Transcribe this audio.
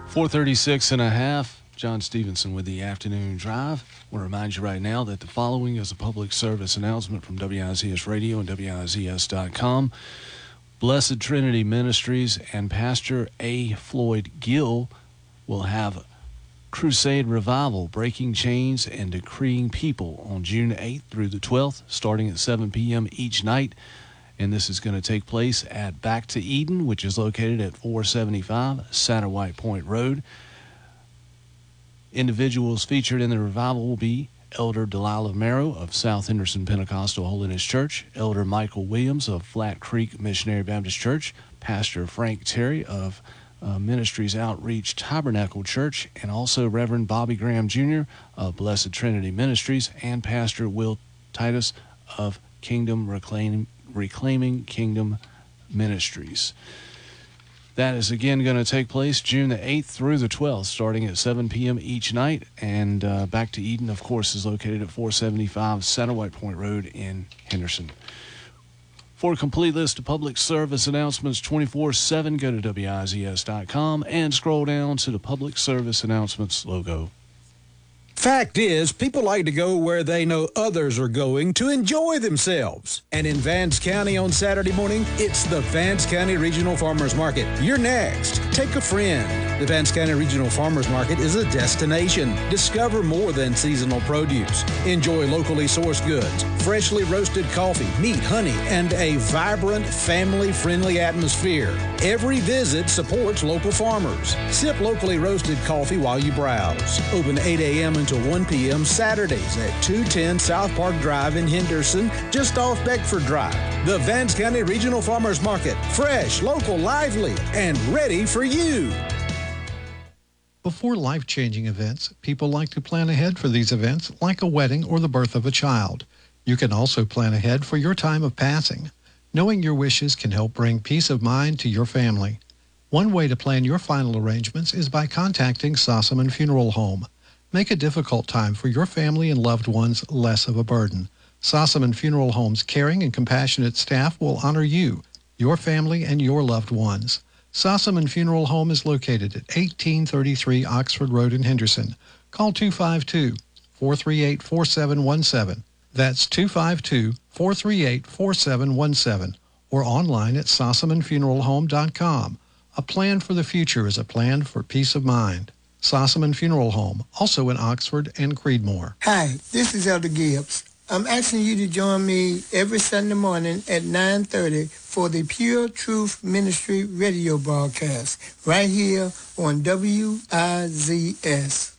436 and a half. John Stevenson with the afternoon drive. I want to remind you right now that the following is a public service announcement from WIZS Radio and WIZS.com. Blessed Trinity Ministries and Pastor A. Floyd Gill will have Crusade Revival, Breaking Chains and Decreeing People on June 8th through the 12th, starting at 7 p.m. each night. And this is going to take place at Back to Eden, which is located at 475 Satterwhite Point Road. Individuals featured in the revival will be Elder Delilah Merrow of South Henderson Pentecostal Holiness Church, Elder Michael Williams of Flat Creek Missionary Baptist Church, Pastor Frank Terry of Ministries Outreach Tabernacle Church, and also Reverend Bobby Graham Jr. of Blessed Trinity Ministries, and Pastor Will Titus of Kingdom Reclaiming Kingdom Ministries. That is again going to take place June the 8th through the 12th, starting at 7 p.m. each night. And Back to Eden, of course, is located at 475 Satterwhite Point Road in Henderson. For a complete list of public service announcements 24/7, go to WIZS.com and scroll down to the public service announcements logo. Fact is, people like to go where they know others are going to enjoy themselves. And in Vance County on Saturday morning, it's the Vance County Regional Farmers Market. You're next. Take a friend. The Vance County Regional Farmers Market is a destination. Discover more than seasonal produce. Enjoy locally sourced goods, freshly roasted coffee, meat, honey, and a vibrant, family-friendly atmosphere. Every visit supports local farmers. Sip locally roasted coffee while you browse. Open 8 a.m. until 1 p.m. Saturdays at 210 South Park Drive in Henderson, just off Beckford Drive. The Vance County Regional Farmers Market. Fresh, local, lively, and ready for you. Before life-changing events, people like to plan ahead for these events, like a wedding or the birth of a child. You can also plan ahead for your time of passing. Knowing your wishes can help bring peace of mind to your family. One way to plan your final arrangements is by contacting Sossaman Funeral Home. Make a difficult time for your family and loved ones less of a burden. Sossaman Funeral Home's caring and compassionate staff will honor you, your family, and your loved ones. Sossaman Funeral Home is located at 1833 Oxford Road in Henderson. Call 252-438-4717. That's 252-438-4717. Or online at sossamanfuneralhome.com. A plan for the future is a plan for peace of mind. Sossaman Funeral Home, also in Oxford and Creedmoor. Hi, this is Elder Gibbs. I'm asking you to join me every Sunday morning at 9:30 for the Pure Truth Ministry radio broadcast right here on WIZS.